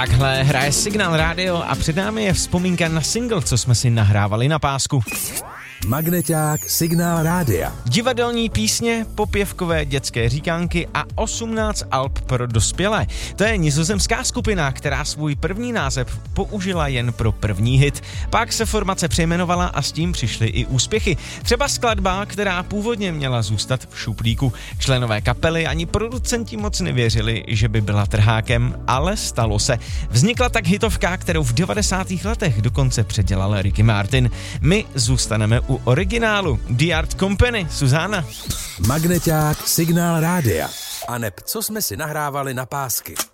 Takhle hraje Signál Radio a před námi je vzpomínka na single, co jsme si nahrávali na pásku. Magneťák Signál Rádia. Divadelní písně, popěvkové dětské říkánky a 18 alb pro dospělé. To je nizozemská skupina, která svůj první název použila jen pro první hit. Pak se formace přejmenovala a s tím přišly i úspěchy. Třeba skladba, která původně měla zůstat v šuplíku. Členové kapely ani producenti moc nevěřili, že by byla trhákem, ale stalo se. Vznikla tak hitovka, kterou v 90. letech dokonce předělal Ricky Martin. My zůstaneme u originálu The Art Company. Suzana. Magneťák Signál Rádia. A neb co jsme si nahrávali na pásky.